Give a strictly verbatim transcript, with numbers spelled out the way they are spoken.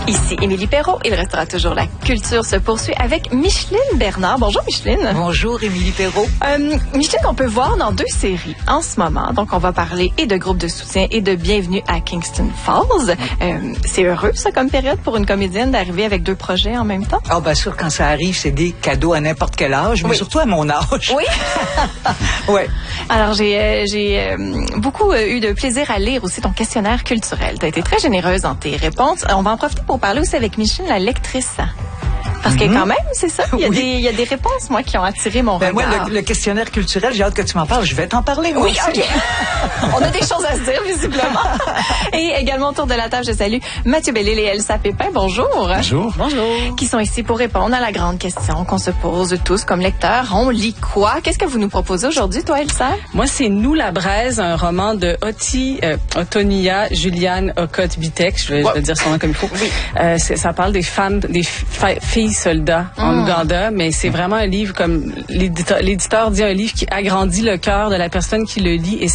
Ici Émilie Perrault. Il restera toujours la culture se poursuit avec Micheline Bernard. Bonjour Micheline. Bonjour Émilie Perrault. Euh, Micheline, on peut voir dans deux séries en ce moment. Donc, on va parler et de groupes de soutien et de Bienvenue à Kingston Falls. Euh, c'est heureux, ça, comme période pour une comédienne d'arriver avec deux projets en même temps? Ah, bien sûr, quand ça arrive, c'est des cadeaux à n'importe quel âge, mais oui. surtout à mon âge. Oui. Ouais. Alors, j'ai, euh, j'ai euh, beaucoup euh, eu de plaisir à lire aussi ton questionnaire culturel. Tu as été très généreuse dans tes réponses. On va en profiter pour parler aussi avec Micheline, la lectrice. Parce que quand même, c'est ça, il y a, oui. des, il y a des réponses, moi, qui ont attiré mon ben regard. Moi, le, le questionnaire culturel, j'ai hâte que tu m'en parles. Je vais t'en parler, moi oui, aussi. OK. On a des choses à se dire, visiblement. Et également, autour de la table, je salue Mathieu Bellil et Elsa Pépin. Bonjour. Bonjour. Bonjour. Qui sont ici pour répondre à la grande question qu'on se pose tous comme lecteurs. On lit quoi? Qu'est-ce que vous nous proposez aujourd'hui, toi, Elsa? Moi, c'est Nous la braise, un roman de Oti, euh, Otonia Juliane Okot-Bitek. Je vais, ouais. je vais dire son nom comme il faut. Oui. Euh, ça parle des femmes, des fi- filles soldats en mmh. Ouganda, mais c'est vraiment un livre, comme l'éditeur, l'éditeur dit, un livre qui agrandit le cœur de la personne qui le lit et